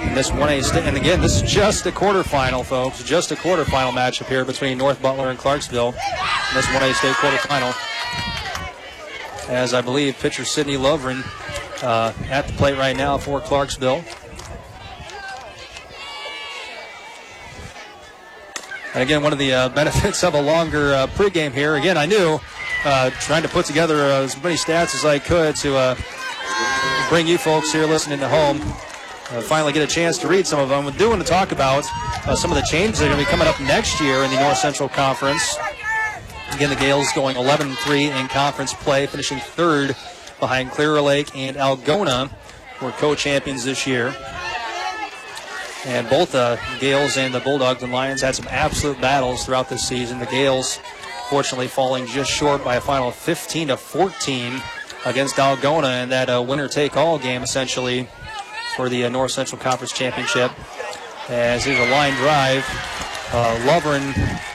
in this 1A state. And again, this is just a quarterfinal, folks. Just a quarterfinal matchup here between North Butler and Clarksville in this 1A state quarterfinal. As I believe pitcher Sidney Lovren at the plate right now for Clarksville. And again, one of the benefits of a longer pregame here. Again, I knew trying to put together as many stats as I could to bring you folks here listening to home. Finally get a chance to read some of them. We do want to talk about some of the changes that are going to be coming up next year in the North Central Conference. Again, the Gales going 11-3 in conference play, finishing third behind Clear Lake and Algona, who are co-champions this year. And both the Gales and the Bulldogs and Lions had some absolute battles throughout this season. The Gales, fortunately, falling just short by a final of 15-14 against Algona in that winner-take-all game, essentially, for the North Central Conference Championship. As here's a line drive. Lovren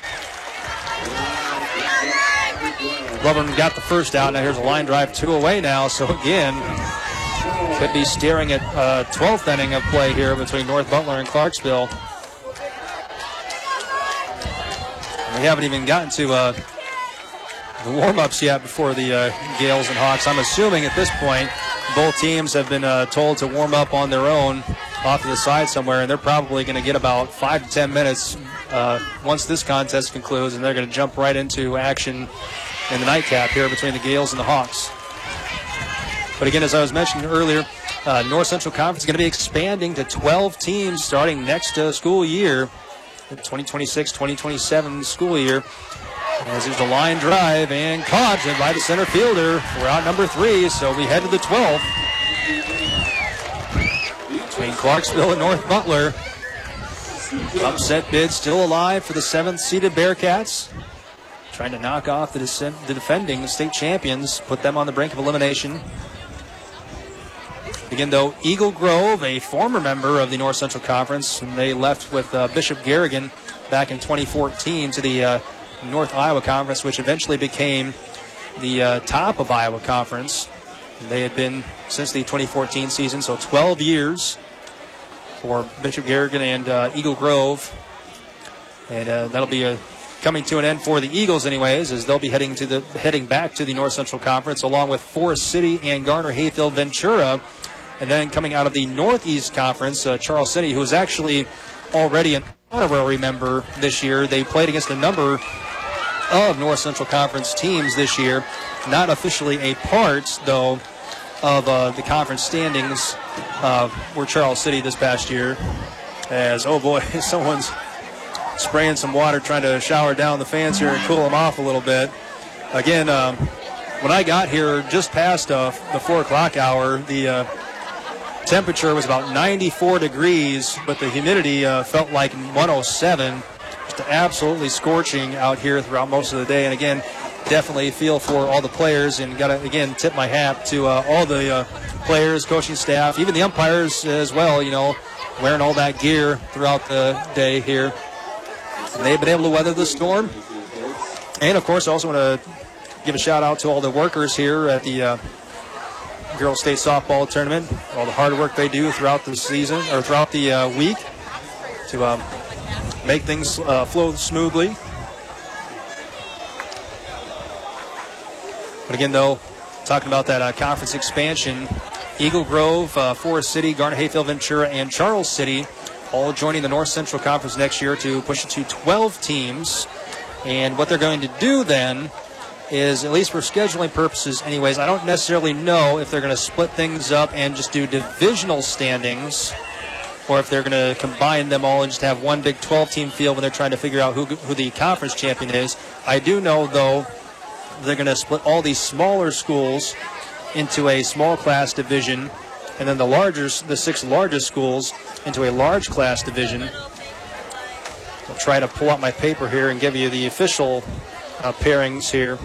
got the first out. Now here's a line drive, 2 away now. So again, could be staring at 12th inning of play here between North Butler and Clarksville. We haven't even gotten to the warm-ups yet before the Gales and Hawks. I'm assuming at this point both teams have been told to warm up on their own off to the side somewhere, and they're probably going to get about 5 to 10 minutes once this contest concludes, and they're going to jump right into action in the nightcap here between the Gales and the Hawks. But again, as I was mentioning earlier, North Central Conference is going to be expanding to 12 teams starting next school year, the 2026-2027 school year. As there's a line drive and caught by the center fielder. We're out number 3, so we head to the 12th. Between Clarksville and North Butler. Upset bid still alive for the 7th-seeded Bearcats. Trying to knock off the defending state champions, put them on the brink of elimination. Again, though, Eagle Grove, a former member of the North Central Conference, and they left with Bishop Garrigan back in 2014 to the North Iowa Conference, which eventually became the top of Iowa Conference. They had been since the 2014 season, so 12 years for Bishop Garrigan and Eagle Grove. And that'll be coming to an end for the Eagles anyways, as they'll be heading back to the North Central Conference along with Forest City and Garner Hayfield Ventura. And then coming out of the Northeast Conference, Charles City, who is actually already an honorary member this year. They played against a number of North Central Conference teams this year. Not officially a part, though, of the conference standings were Charles City this past year. As, oh boy, someone's spraying some water trying to shower down the fans here and cool them off a little bit. Again, when I got here just past the 4 o'clock hour, the temperature was about 94 degrees, but the humidity felt like 107. Just absolutely scorching out here throughout most of the day. And again, definitely feel for all the players, and got to, again, tip my hat to all the players, coaching staff, even the umpires as well, you know, wearing all that gear throughout the day here. And they've been able to weather the storm. And, of course, I also want to give a shout-out to all the workers here at the Girls State Softball Tournament, all the hard work they do throughout the season, or throughout the week, to make things flow smoothly. But again, though, talking about that conference expansion, Eagle Grove, Forest City, Garner Hayfield Ventura, and Charles City all joining the North Central Conference next year to push it to 12 teams. And what they're going to do then is, at least for scheduling purposes anyways, I don't necessarily know if they're going to split things up and just do divisional standings, or if they're going to combine them all and just have one big 12-team field when they're trying to figure out who the conference champion is. I do know, though, they're going to split all these smaller schools into a small class division, and then the 6 largest schools into a large class division. I'll try to pull out my paper here and give you the official pairings here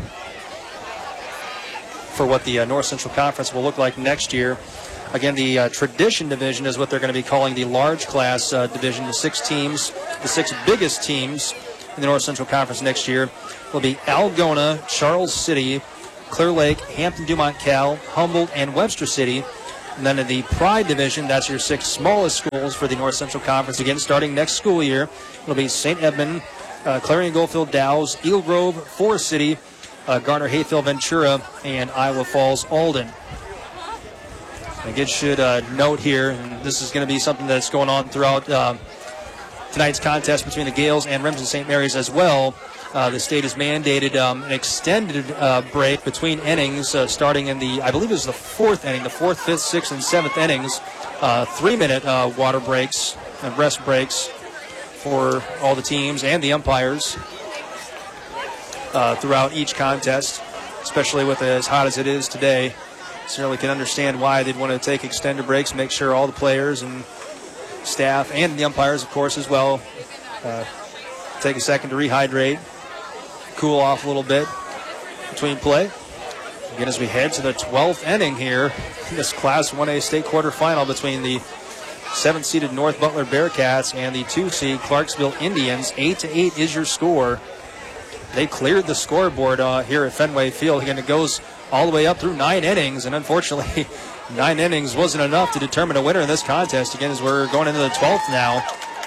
for what the North Central Conference will look like next year. Again, the tradition division is what they're going to be calling the large class division. The 6 teams, the 6 biggest teams in the North Central Conference next year will be Algona, Charles City, Clear Lake, Hampton-Dumont Cal, Humboldt, and Webster City. And then in the Pride Division, that's your 6 smallest schools for the North Central Conference. Again, starting next school year, it'll be St. Edmund, Clarion Goldfield, Dow's, Eagle Grove, Forest City, Garner Hayfield, Ventura, and Iowa Falls, Alden. Again, should note here, and this is going to be something that's going on throughout tonight's contest between the Gales and Remsen St. Mary's as well. The state has mandated an extended break between innings, starting in the, I believe it was the 4th inning, the 4th, 5th, 6th, and 7th innings. 3-minute water breaks and rest breaks for all the teams and the umpires throughout each contest, especially with as hot as it is today. Certainly can understand why they'd want to take extended breaks, make sure all the players and staff and the umpires, of course, as well, take a second to rehydrate, cool off a little bit between play. Again, as we head to the 12th inning here in this Class 1A state quarterfinal between the 7th-seeded North Butler Bearcats and the 2-seed Clarksville Indians. 8-8 is your score. They cleared the scoreboard here at Fenway Field. Again, it goes all the way up through 9 innings, and unfortunately 9 innings wasn't enough to determine a winner in this contest. Again, as we're going into the 12th now,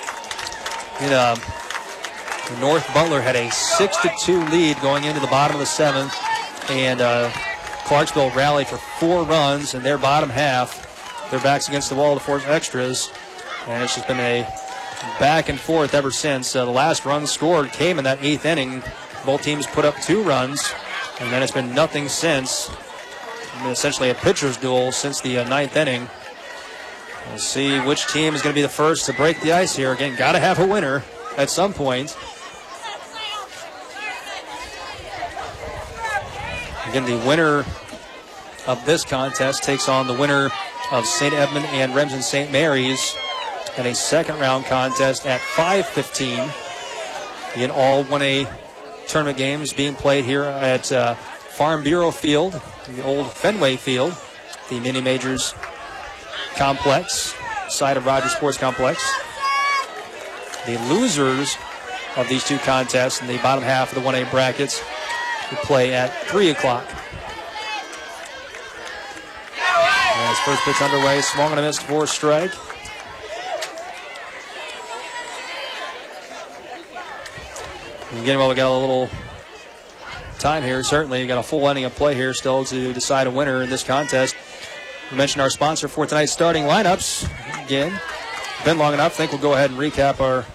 North Butler had a 6-2 lead going into the bottom of the 7th, and Clarksville rallied for 4 runs in their bottom half. Their backs against the wall to force extras, and it's just been a back and forth ever since. The last run scored came in that 8th inning. Both teams put up 2 runs, and then it's been nothing since. Essentially a pitcher's duel since the 9th inning. We'll see which team is going to be the first to break the ice here. Again, got to have a winner at some point. Again, the winner of this contest takes on the winner of St. Edmund and Remsen St. Mary's in a second-round contest at 5:15. Again, all 1A tournament games being played here at Farm Bureau Field, the old Fenway Field, the Mini Majors complex, side of Rogers Sports Complex. The losers of these 2 contests in the bottom half of the 1A brackets will play at 3 o'clock. As first pitch underway, swung and a missed for a strike. Again, well, we got a little time here. Certainly, you got a full inning of play here still to decide a winner in this contest. We mentioned our sponsor for tonight's starting lineups. Again, been long enough. I think we'll go ahead and recap our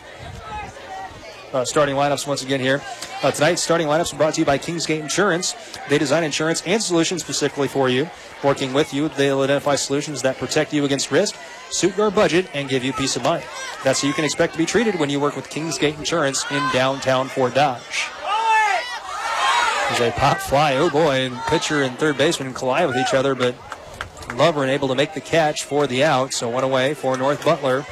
starting lineups once again here. Tonight's starting lineups are brought to you by Kingsgate Insurance. They design insurance and solutions specifically for you. Working with you, they'll identify solutions that protect you against risk, suit your budget, and give you peace of mind. That's how you can expect to be treated when you work with Kingsgate Insurance in downtown Fort Dodge. There's a pop fly. Oh boy, and pitcher and third baseman collide with each other, but Lover able to make the catch for the out, so 1 away for North Butler.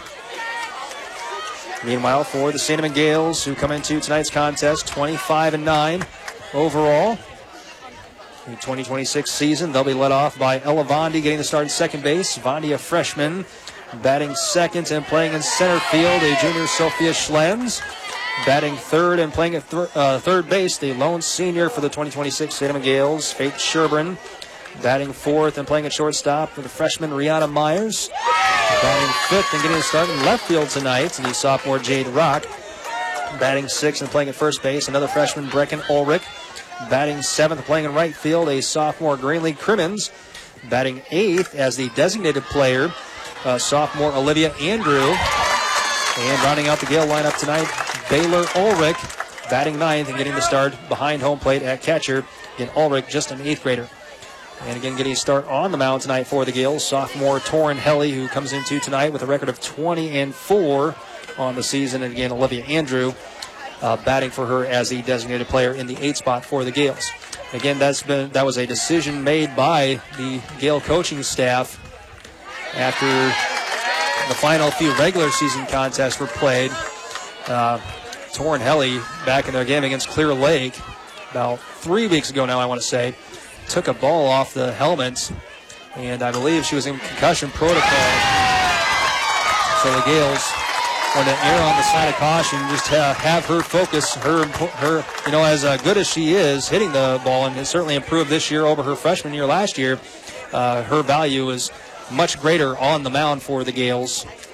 Meanwhile, for the St. Edmund Gales, who come into tonight's contest, 25-9 overall. The 2026 season, they'll be led off by Ella Vondi getting the start at second base. Vondi, a freshman, batting second and playing in center field, a junior Sophia Schlenz. Batting third and playing at third base, the lone senior for the 2026 St. Edmund Gales, Faith Sherburne. Batting fourth and playing at shortstop for the freshman Rihanna Myers. Batting fifth and getting a start in left field tonight, the sophomore Jade Rock. Batting sixth and playing at first base, another freshman Brecken Ulrich. Batting seventh and playing in right field, a sophomore Greenlee Crimmins. Batting eighth as the designated player, sophomore Olivia Andrew. And rounding out the Gale lineup tonight, Baylor Ulrich. Batting ninth and getting the start behind home plate at catcher. Again, Ulrich, just an eighth grader. And again, getting a start on the mound tonight for the Gales, sophomore Torrin Helly, who comes into tonight with a record of 20-4 on the season. And again, Olivia Andrew batting for her as the designated player in the 8th spot for the Gales. Again, that was a decision made by the Gale coaching staff after the final few regular season contests were played. Torrin Helly, back in their game against Clear Lake about 3 weeks ago now, I want to say, took a ball off the helmet, and I believe she was in concussion protocol. So the Gales want to err on the side of caution, just have her focus, her, as good as she is hitting the ball, and it certainly improved this year over her freshman year last year. Her value is much greater on the mound for the Gales.